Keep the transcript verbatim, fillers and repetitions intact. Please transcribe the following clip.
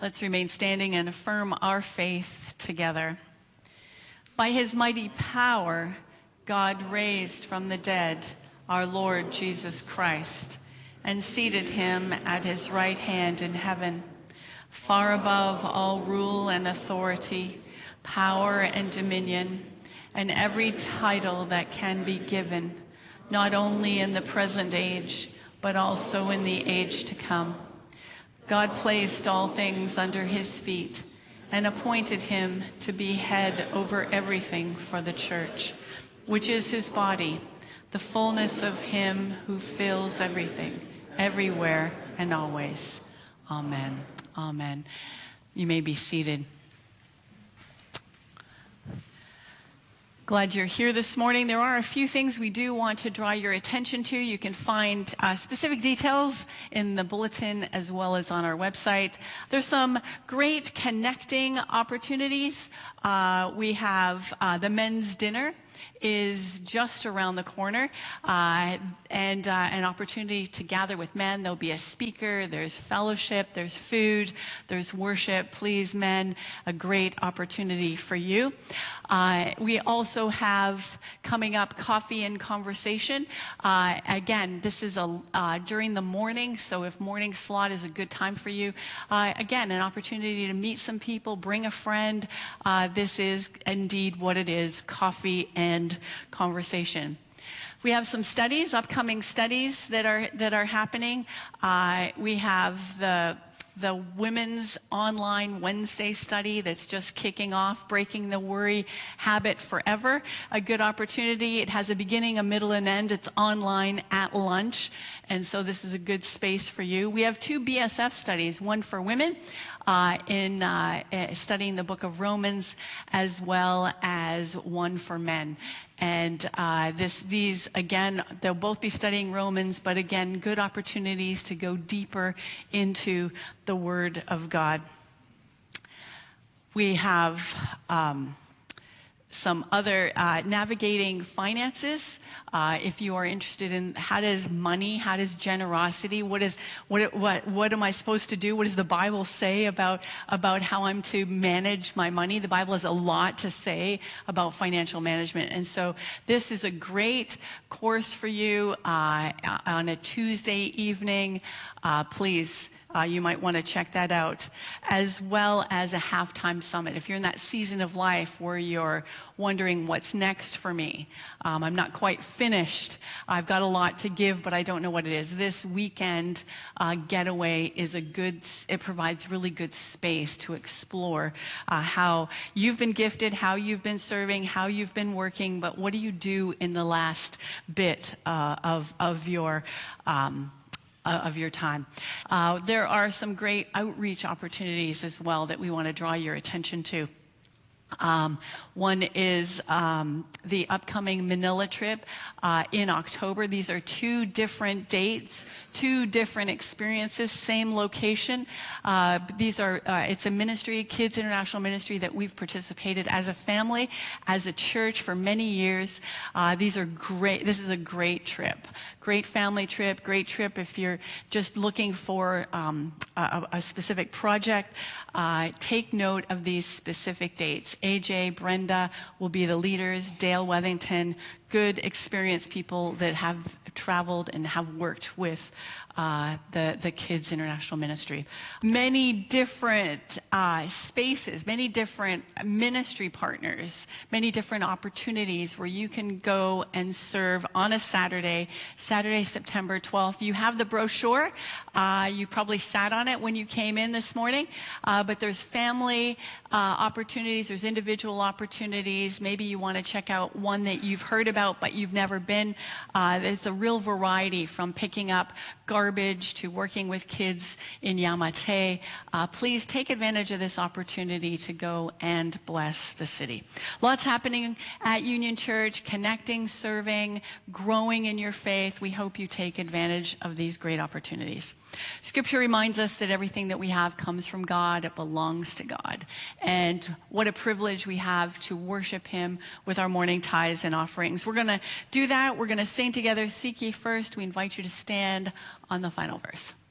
Let's remain standing and affirm our faith together. By his mighty power, God raised from the dead our Lord Jesus Christ and seated him at his right hand in heaven, far above all rule and authority, power and dominion, and every title that can be given, not only in the present age, but also in the age to come. God placed all things under his feet and appointed him to be head over everything for the church, which is his body, the fullness of him who fills everything, everywhere and always. Amen. Amen. You may be seated. Glad you're here this morning. There are a few things we do want to draw your attention to. You can find uh, specific details in the bulletin as well as on our website. There's some great connecting opportunities. Uh, we have uh, the men's dinner is just around the corner, uh, and uh, an opportunity to gather with men. There'll be a speaker, there's fellowship, there's food, there's worship. Please, men, a great opportunity for you. Uh, we also have coming up coffee and conversation. Uh, again, this is a uh, during the morning, so if morning slot is a good time for you, uh, again, an opportunity to meet some people, bring a friend. Uh, this is indeed what it is, coffee and conversation. We have some studies, upcoming studies that are that are happening. Uh, we have the the Women's Online Wednesday study that's just kicking off, Breaking the Worry Habit Forever. A good opportunity. It has a beginning, a middle, and end. It's online at lunch, and so this is a good space for you. We have two B S F studies, one for women uh, in uh, studying the book of Romans, as well as one for men. And uh, this, these, again, they'll both be studying Romans, but again, good opportunities to go deeper into the Word of God. We have um, some other uh, navigating finances. Uh, if you are interested in how does money, how does generosity, what is what what what am I supposed to do? What does the Bible say about about how I'm to manage my money? The Bible has a lot to say about financial management, and so this is a great course for you uh, on a Tuesday evening. Uh, please. Uh, you might want to check that out, as well as a halftime summit. If you're in that season of life where you're wondering what's next for me, um, I'm not quite finished, I've got a lot to give, but I don't know what it is. This weekend uh, getaway is a good, it provides really good space to explore uh, how you've been gifted, how you've been serving, how you've been working, but what do you do in the last bit uh, of, of your um, Uh, of your time. Uh, there are some great outreach opportunities as well that we want to draw your attention to. Um, one is um, the upcoming Manila trip uh, in October. These are two different dates, two different experiences, same location. Uh, these are, uh, it's a ministry, Kids International Ministry, that we've participated as a family, as a church for many years. Uh, these are great, this is a great trip. Great family trip, great trip if you're just looking for um, a, a specific project. Uh, take note of these specific dates. A J, Brenda will be the leaders, Dale Wethington, good experienced people that have traveled and have worked with uh, the, the Kids International Ministry. Many different uh, spaces, many different ministry partners, many different opportunities where you can go and serve on a Saturday, Saturday, September twelfth. You have the brochure. Uh, you probably sat on it when you came in this morning, uh, but there's family uh, opportunities, there's individual opportunities. Maybe you want to check out one that you've heard about but you've never been. Uh, there's a real variety from picking up garbage to working with kids in Yamate. Uh, please take advantage of this opportunity to go and bless the city. Lots happening at Union Church, connecting, serving, growing in your faith. We hope you take advantage of these great opportunities. Scripture reminds us that everything that we have comes from God. It belongs to God. And what a privilege we have to worship him with our morning tithes and offerings. We're going to do that. We're going to sing together, Seek Ye First. We invite you to stand on the final verse.